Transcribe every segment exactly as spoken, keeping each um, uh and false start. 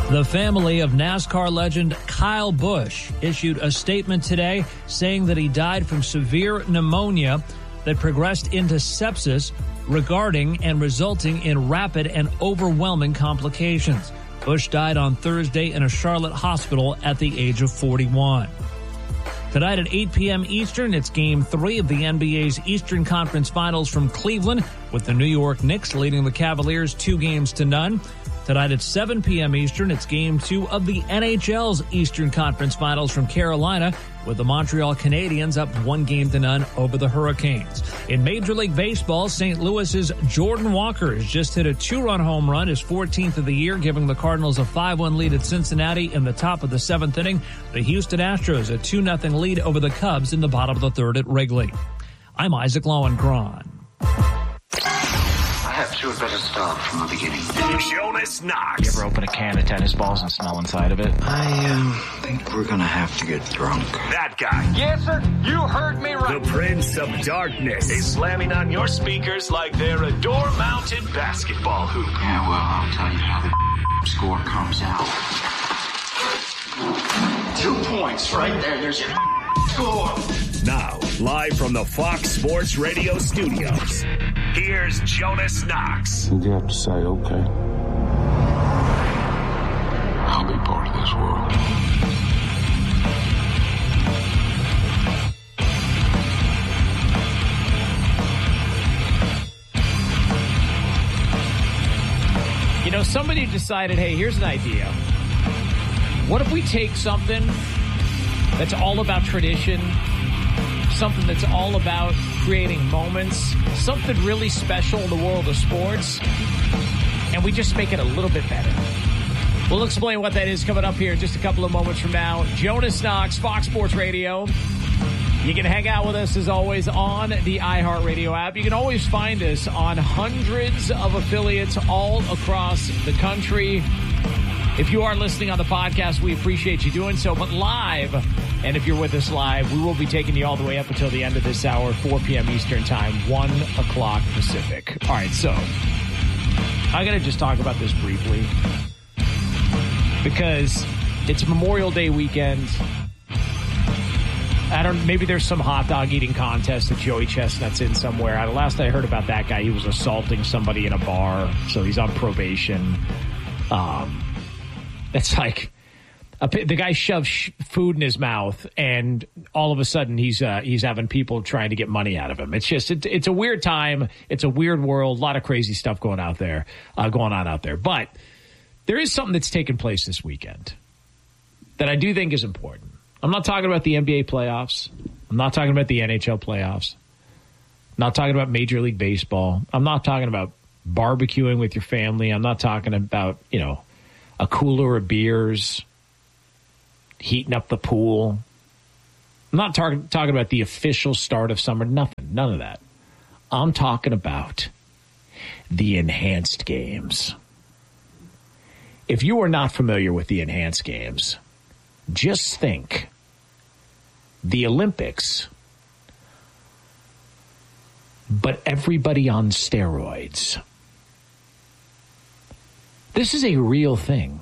The family of NASCAR legend Kyle Busch issued a statement today saying that he died from severe pneumonia that progressed into sepsis, regarding and resulting in rapid and overwhelming complications. Busch died on Thursday in a Charlotte hospital at the age of forty-one. Tonight at eight p.m. Eastern, it's Game three of the N B A's Eastern Conference Finals from Cleveland, with the New York Knicks leading the Cavaliers two games to none. Tonight at seven p.m. Eastern, it's Game two of the N H L's Eastern Conference Finals from Carolina, with the Montreal Canadiens up one game to none over the Hurricanes. In Major League Baseball, Saint Louis's Jordan Walker has just hit a two-run home run, his fourteenth of the year, giving the Cardinals a five one lead at Cincinnati in the top of the seventh inning. The Houston Astros a two nothing lead over the Cubs in the bottom of the third at Wrigley. I'm Isaac Lowenkron. Perhaps you had better start from the beginning. Jonas Knox. You ever open a can of tennis balls and smell inside of it? I um, think we're going to have to get drunk. That guy. Yes, sir. You heard me right. The Prince of Darkness is slamming on your speakers like they're a door-mounted basketball hoop. Yeah, well, I'll tell you how the score comes out. Two points right there. There's your score. Now, live from the Fox Sports Radio studios, here's Jonas Knox. You have to say, okay, I'll be part of this world. You know, somebody decided, hey, here's an idea. What if we take something that's all about tradition, something that's all about creating moments, something really special in the world of sports, and we just make it a little bit better? We'll explain what that is coming up here in just a couple of moments from now. Jonas Knox, Fox Sports Radio. You can hang out with us, as always, on the iHeartRadio app. You can always find us on hundreds of affiliates all across the country. If you are listening on the podcast, we appreciate you doing so. But live, and if you're with us live, we will be taking you all the way up until the end of this hour, four p.m. Eastern Time, one o'clock Pacific. All right, so I'm going to just talk about this briefly because it's Memorial Day weekend. I don't. Maybe there's some hot dog eating contest that Joey Chestnut's in somewhere. Last I heard about that guy, he was assaulting somebody in a bar, so he's on probation. Um, it's like a, the guy shoves sh- food in his mouth, and all of a sudden he's uh, he's having people trying to get money out of him. It's just it, it's a weird time. It's a weird world. A lot of crazy stuff going out there, uh, going on out there. But there is something that's taken place this weekend that I do think is important. I'm not talking about the N B A playoffs. I'm not talking about the N H L playoffs. I'm not talking about Major League Baseball. I'm not talking about barbecuing with your family. I'm not talking about, you know, a cooler of beers, heating up the pool. I'm not tar- talking about the official start of summer. Nothing. None of that. I'm talking about the enhanced games. If you are not familiar with the enhanced games, just think the Olympics, but everybody on steroids. This is a real thing.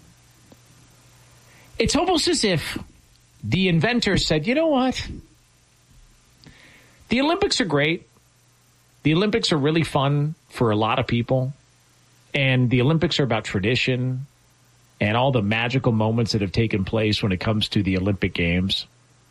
It's almost as if the inventor said, you know what? The Olympics are great. The Olympics are really fun for a lot of people. And the Olympics are about tradition and all the magical moments that have taken place when it comes to the Olympic Games.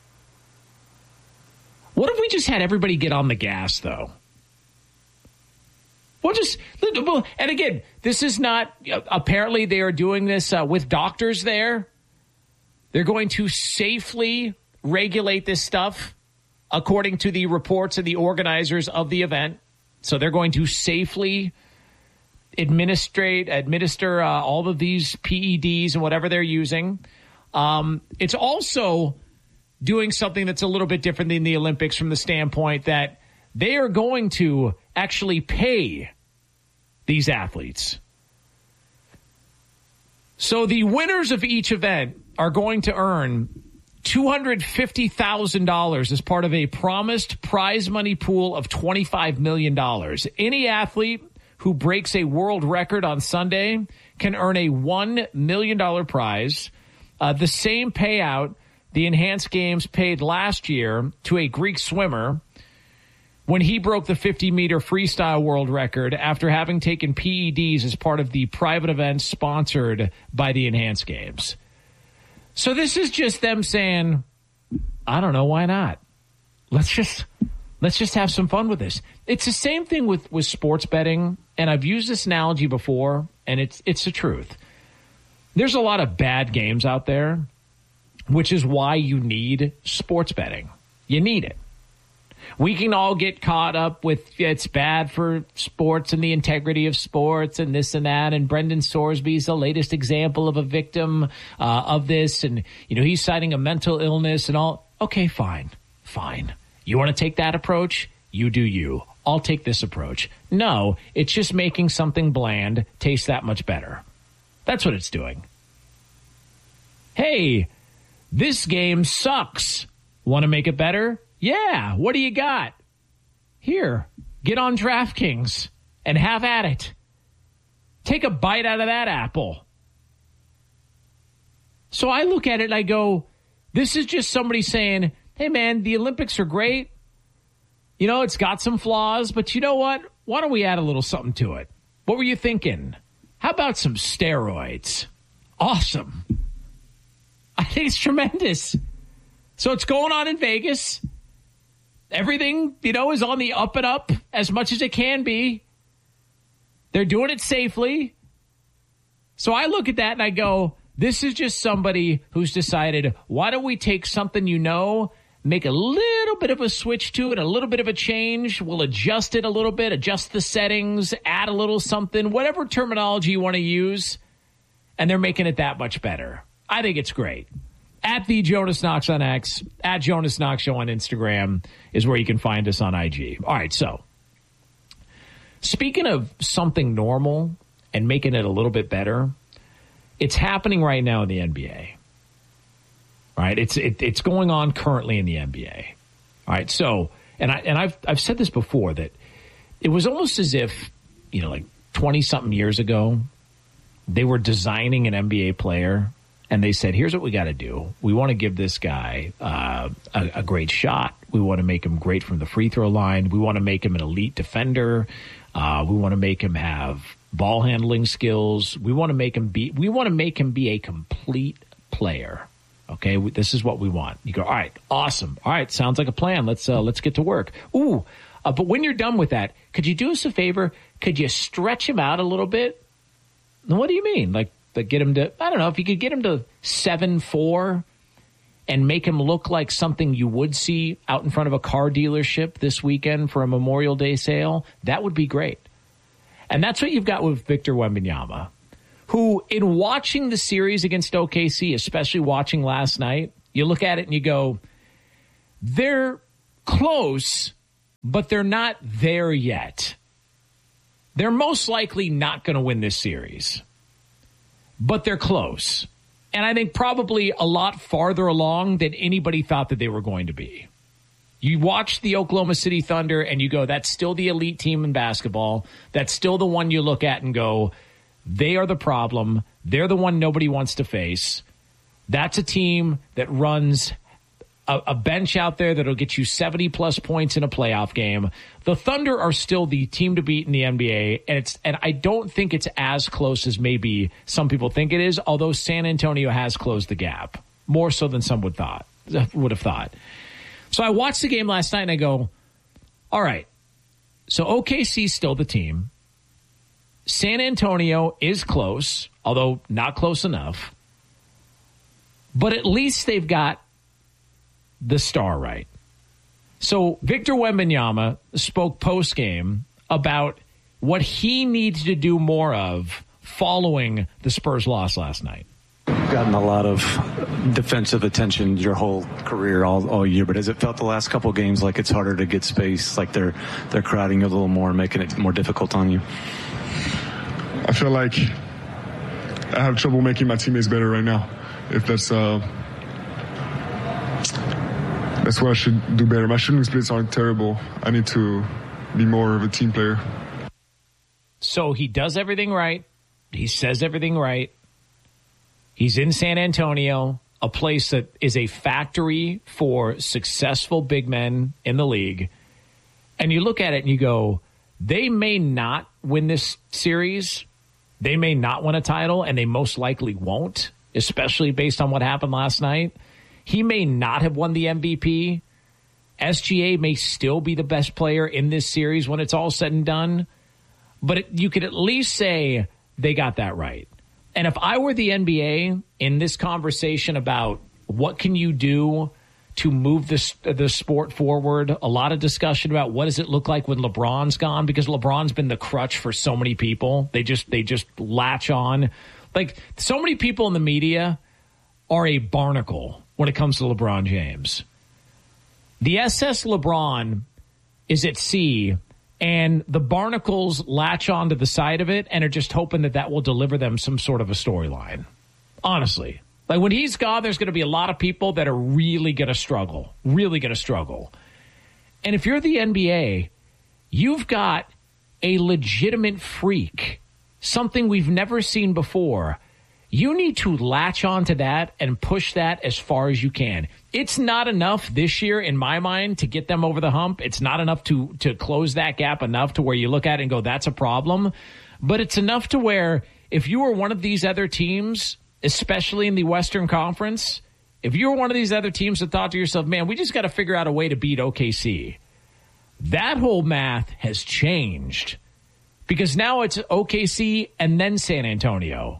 What if we just had everybody get on the gas, though? We'll just, and again, this is not, apparently they are doing this uh, with doctors there. They're going to safely regulate this stuff according to the reports of the organizers of the event. So they're going to safely administrate, administer uh, all of these P E Ds and whatever they're using. Um, it's also doing something that's a little bit different than the Olympics from the standpoint that they are going to actually pay these athletes. So the winners of each event are going to earn two hundred fifty thousand dollars as part of a promised prize money pool of twenty-five million dollars. Any athlete who breaks a world record on Sunday can earn a one million dollars prize, uh, the same payout the Enhanced Games paid last year to a Greek swimmer when he broke the fifty-meter freestyle world record after having taken P E Ds as part of the private event sponsored by the Enhanced Games. So this is just them saying, I don't know, why not? Let's just let's just have some fun with this. It's the same thing with, with sports betting, and I've used this analogy before, and it's it's the truth. There's a lot of bad games out there, which is why you need sports betting. You need it. We can all get caught up with it's bad for sports and the integrity of sports and this and that. And Brendan Sorsby's the latest example of a victim uh, of this. And, you know, he's citing a mental illness and all. Okay, fine, fine. You want to take that approach? You do you. I'll take this approach. No, it's just making something bland taste that much better. That's what it's doing. Hey, this game sucks. Want to make it better? Yeah, what do you got? Here, get on DraftKings and have at it. Take a bite out of that apple. So I look at it and I go, this is just somebody saying, hey man, the Olympics are great. You know, it's got some flaws, but you know what? Why don't we add a little something to it? What were you thinking? How about some steroids? Awesome. I think it's tremendous. So it's going on in Vegas. Everything, you know, is on the up and up as much as it can be. They're doing it safely. So I look at that and I go, this is just somebody who's decided, why don't we take something you know, make a little bit of a switch to it, a little bit of a change. We'll adjust it a little bit, adjust the settings, add a little something, whatever terminology you want to use. And they're making it that much better. I think it's great. At the Jonas Knox on X, at Jonas Knox Show on Instagram is where you can find us on I G. All right, so speaking of something normal and making it a little bit better, it's happening right now in the N B A. All right, it's it, it's going on currently in the N B A. All right, so and I and I've I've said this before that it was almost as if, you know, like twenty something years ago, they were designing an N B A player. And they said, here's what we got to do. We want to give this guy uh, a, a great shot. We want to make him great from the free throw line. We want to make him an elite defender. Uh, we want to make him have ball handling skills. We want to make him be. We want to make him be a complete player. Okay, this is what we want. You go, all right, awesome. All right, sounds like a plan. Let's uh, let's get to work. Ooh, uh, but when you're done with that, could you do us a favor? Could you stretch him out a little bit? What do you mean, like? But get him to, I don't know, if you could get him to seven four and make him look like something you would see out in front of a car dealership this weekend for a Memorial Day sale, that would be great. And that's what you've got with Victor Wembanyama, who in watching the series against O K C, especially watching last night, you look at it and you go, they're close, but they're not there yet. They're most likely not going to win this series. But they're close. And I think probably a lot farther along than anybody thought that they were going to be. You watch the Oklahoma City Thunder and you go, that's still the elite team in basketball. That's still the one you look at and go, they are the problem. They're the one nobody wants to face. That's a team that runs a, a bench out there that'll get you seventy plus points in a playoff game. The Thunder are still the team to beat in the N B A, and it's and I don't think it's as close as maybe some people think it is, although San Antonio has closed the gap, more so than some would thought would have thought. So I watched the game last night and I go, all right, so O K C's still the team. San Antonio is close, although not close enough. But at least they've got the star right. So Victor Wembanyama spoke post-game about what he needs to do more of following the Spurs loss last night. You've gotten a lot of defensive attention your whole career, all, all year, but has it felt the last couple of games like it's harder to get space, like they're they're crowding you a little more and making it more difficult on you? I feel like I have trouble making my teammates better right now. If that's uh, that's what I should do better. My shooting splits aren't terrible. I need to be more of a team player. So he does everything right. He says everything right. He's in San Antonio, a place that is a factory for successful big men in the league. And you look at it and you go, they may not win this series. They may not win a title, and they most likely won't, especially based on what happened last night. He may not have won the M V P. S G A may still be the best player in this series when it's all said and done. But it, you could at least say they got that right. And if I were the N B A in this conversation about what can you do to move this, the sport forward, a lot of discussion about what does it look like when LeBron's gone, because LeBron's been the crutch for so many people. They just they just latch on. Like, so many people in the media are a barnacle when it comes to LeBron James. The S S LeBron is at sea, and the barnacles latch onto the side of it and are just hoping that that will deliver them some sort of a storyline. Honestly. Like, when he's gone, there's going to be a lot of people that are really going to struggle, really going to struggle. And if you're the N B A, you've got a legitimate freak, something we've never seen before. You need to latch onto that and push that as far as you can. It's not enough this year, in my mind, to get them over the hump. It's not enough to, to close that gap enough to where you look at it and go, that's a problem. But it's enough to where if you were one of these other teams, especially in the Western Conference, if you were one of these other teams that thought to yourself, man, we just got to figure out a way to beat O K C, that whole math has changed, because now it's O K C and then San Antonio.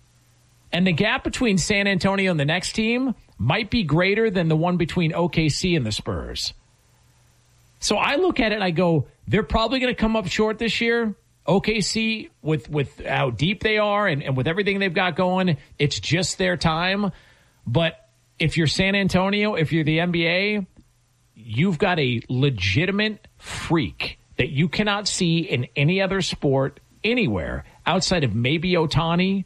And the gap between San Antonio and the next team might be greater than the one between O K C and the Spurs. So I look at it and I go, they're probably going to come up short this year. O K C, with, with how deep they are and, and with everything they've got going, it's just their time. But if you're San Antonio, if you're the N B A, you've got a legitimate freak that you cannot see in any other sport anywhere outside of maybe Ohtani.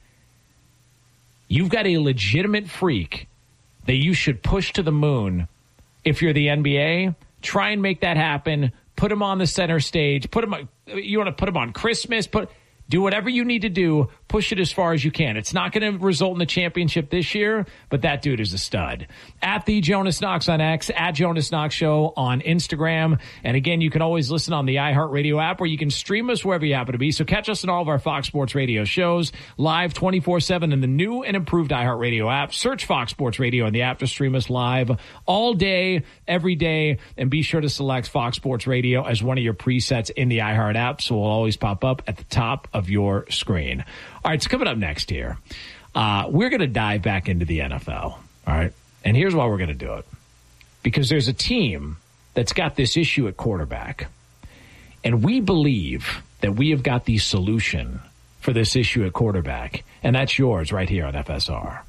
You've got a legitimate freak that you should push to the moon if you're the N B A. Try and make that happen. Put him on the center stage. Put him on, you want to put him on Christmas. Put do whatever you need to do. Push it as far as you can. It's not going to result in the championship this year, but that dude is a stud. At the Jonas Knox on X, at Jonas Knox Show on Instagram. And again, you can always listen on the iHeartRadio app, where you can stream us wherever you happen to be. So catch us in all of our Fox Sports Radio shows live twenty-four seven in the new and improved iHeartRadio app. Search Fox Sports Radio in the app to stream us live all day, every day. And be sure to select Fox Sports Radio as one of your presets in the iHeart app, so it'll always pop up at the top of your screen. All right, so coming up next here, uh, we're going to dive back into the N F L. All right, and here's why we're going to do it. Because there's a team that's got this issue at quarterback, and we believe that we have got the solution for this issue at quarterback, and that's yours right here on F S R.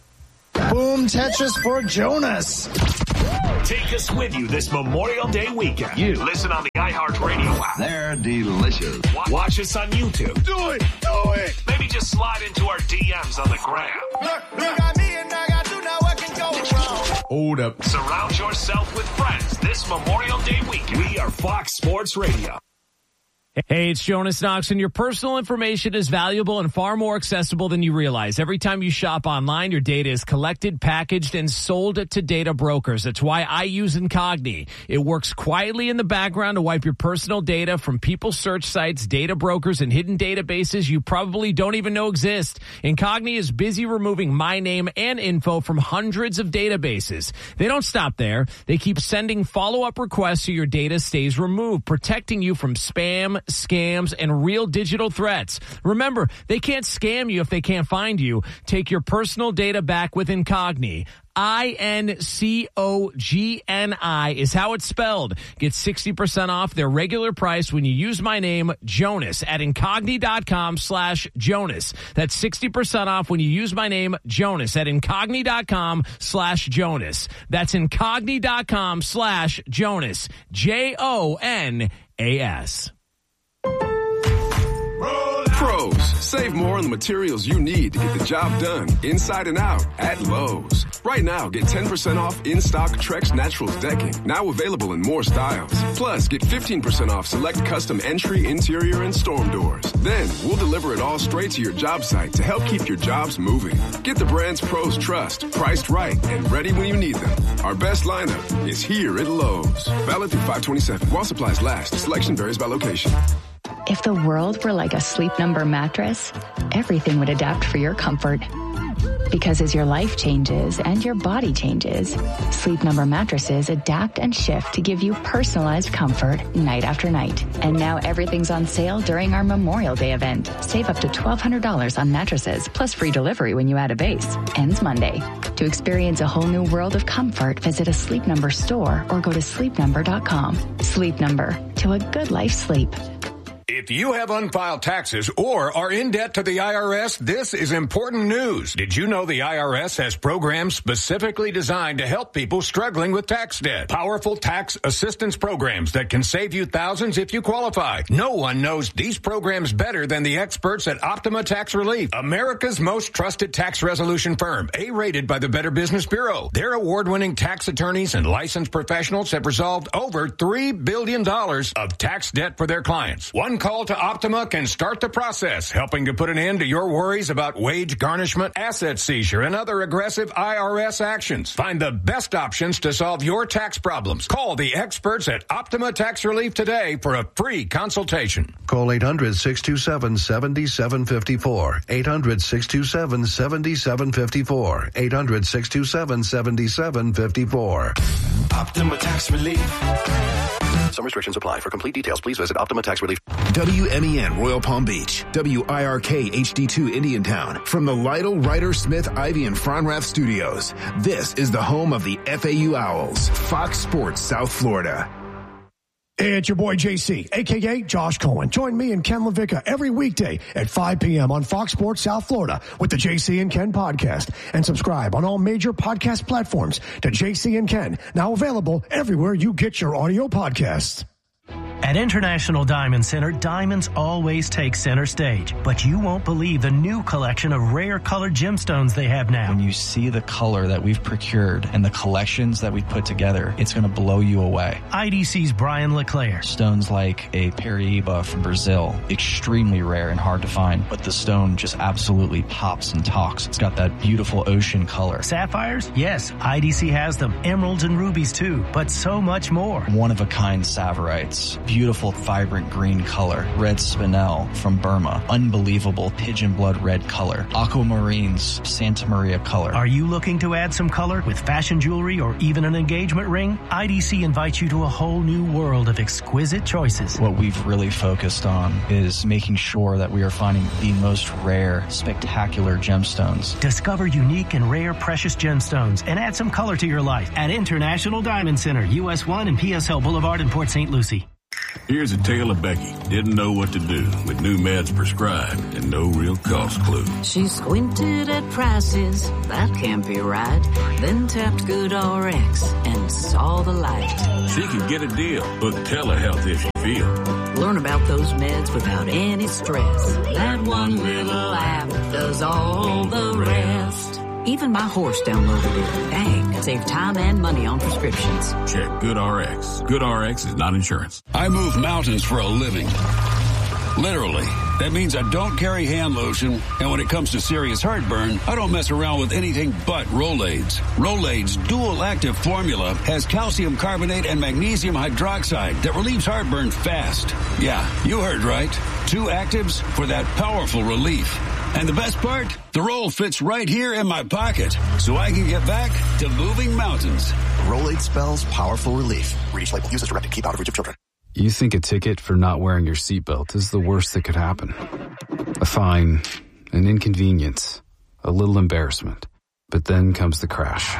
Boom Tetris for Jonas. Take us with you this Memorial Day weekend. You listen on the iHeartRadio app. They're delicious. Watch us on YouTube. Do it, do it. Maybe just slide into our D Ms on the gram. Look, look at me and I got to know what can go wrong. Hold up. Surround yourself with friends this Memorial Day weekend. We are Fox Sports Radio. Hey, it's Jonas Knox, and your personal information is valuable and far more accessible than you realize. Every time you shop online, your data is collected, packaged, and sold to data brokers. That's why I use Incogni. It works quietly in the background to wipe your personal data from people's search sites, data brokers, and hidden databases you probably don't even know exist. Incogni is busy removing my name and info from hundreds of databases. They don't stop there. They keep sending follow-up requests so your data stays removed, protecting you from spam, scams, and real digital threats. Remember, they can't scam you if they can't find you. Take your personal data back with Incogni. I N C O G N I is how it's spelled. Get sixty percent off their regular price when you use my name, Jonas, at Incogni.com slash Jonas. That's sixty percent off when you use my name, Jonas, at Incogni.com slash Jonas. That's Incogni.com slash Jonas. J O N A S. Roll out. Pros, save more on the materials you need to get the job done inside and out at Lowe's. Right now, get ten percent off in-stock Trex Naturals decking, now available in more styles. Plus, get fifteen percent off select custom entry, interior, and storm doors. Then, we'll deliver it all straight to your job site to help keep your jobs moving. Get the brands pros trust, priced right, and ready when you need them. Our best lineup is here at Lowe's. Valid through five twenty-seven. While supplies last, selection varies by location. If the world were like a Sleep Number mattress, everything would adapt for your comfort. Because as your life changes and your body changes, Sleep Number mattresses adapt and shift to give you personalized comfort night after night. And now everything's on sale during our Memorial Day event. Save up to twelve hundred dollars on mattresses, plus free delivery when you add a base. Ends Monday. To experience a whole new world of comfort, visit a Sleep Number store or go to sleep number dot com. Sleep Number. To a good life sleep. If you have unfiled taxes or are in debt to the I R S, this is important news. Did you know the I R S has programs specifically designed to help people struggling with tax debt? Powerful tax assistance programs that can save you thousands if you qualify. No one knows these programs better than the experts at Optima Tax Relief, America's most trusted tax resolution firm, A-rated by the Better Business Bureau. Their award-winning tax attorneys and licensed professionals have resolved over three billion dollars of tax debt for their clients. One call to Optima can start the process, helping to put an end to your worries about wage garnishment, asset seizure, and other aggressive I R S actions. Find the best options to solve your tax problems. Call the experts at Optima Tax Relief today for a free consultation. Call eight hundred, six two seven, seven seven five four. eight hundred, six two seven, seven seven five four. eight hundred, six two seven, seven seven five four. Optima Tax Relief. Some restrictions apply. For complete details, please visit Optima Tax Relief. W M E N Royal Palm Beach, W I R K H D two Indiantown. From the Lytle, Ryder, Smith, Ivy, and Fronrath studios, this is the home of the F A U Owls, Fox Sports South Florida. Hey, it's your boy J C, a k a. Josh Cohen. Join me and Ken LaVicka every weekday at five p.m. on Fox Sports South Florida with the J C and Ken podcast. And subscribe on all major podcast platforms to J C and Ken, now available everywhere you get your audio podcasts. At International Diamond Center, diamonds always take center stage, but you won't believe the new collection of rare colored gemstones they have now. When you see the color that we've procured and the collections that we've put together, it's going to blow you away. I D C's Brian LeClaire. Stones like a Paraíba from Brazil, extremely rare and hard to find, but the stone just absolutely pops and talks. It's got that beautiful ocean color. Sapphires? Yes, I D C has them. Emeralds and rubies too, but so much more. One-of-a-kind Saverites. Beautiful, vibrant green color. Red spinel from Burma. Unbelievable pigeon blood red color. Aquamarines, Santa Maria color. Are you looking to add some color with fashion jewelry or even an engagement ring? I D C invites you to a whole new world of exquisite choices. What we've really focused on is making sure that we are finding the most rare, spectacular gemstones. Discover unique and rare precious gemstones and add some color to your life at International Diamond Center, U S one and P S L Boulevard in Port Saint Lucie. Here's a tale of Becky. Didn't know what to do with new meds prescribed and no real cost clue. She squinted at prices, that can't be right. Then tapped GoodRx and saw the light. She could get a deal. Book telehealth if you feel. Learn about those meds without any stress. That one little app does all the rest. Even my horse downloaded it. Dang, save time and money on prescriptions. Check GoodRx. GoodRx is not insurance. I move mountains for a living. Literally. That means I don't carry hand lotion, and when it comes to serious heartburn, I don't mess around with anything but Rolaids. Rolaids' dual-active formula has calcium carbonate and magnesium hydroxide that relieves heartburn fast. Yeah, you heard right. Two actives for that powerful relief. And the best part? The roll fits right here in my pocket, so I can get back to moving mountains. Rolade spells powerful relief. Read each label. Use as directed. Keep out of reach of children. You think a ticket for not wearing your seatbelt is the worst that could happen. A fine, an inconvenience, a little embarrassment. But then comes the crash.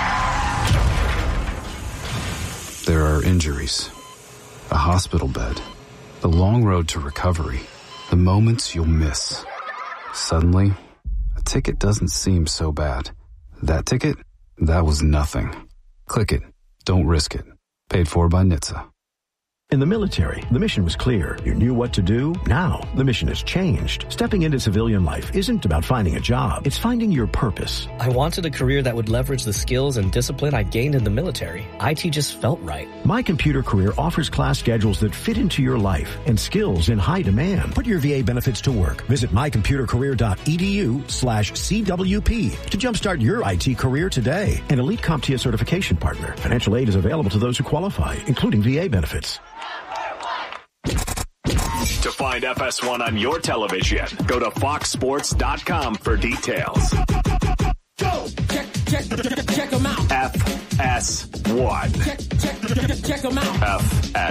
There are injuries, a hospital bed, the long road to recovery, the moments you'll miss. Suddenly, a ticket doesn't seem so bad. That ticket? That was nothing. Click it. Don't risk it. Paid for by N H T S A. In the military, the mission was clear. You knew what to do. Now, the mission has changed. Stepping into civilian life isn't about finding a job. It's finding your purpose. I wanted a career that would leverage the skills and discipline I gained in the military. I T just felt right. My Computer Career offers class schedules that fit into your life and skills in high demand. Put your V A benefits to work. Visit mycomputercareer.edu slash CWP to jumpstart your I T career today. An elite CompTIA certification partner. Financial aid is available to those who qualify, including V A benefits. To find F S one on your television, go to fox sports dot com for details. Go! Check, check, check, check them out. F S one. Check, check, check, check them out. F S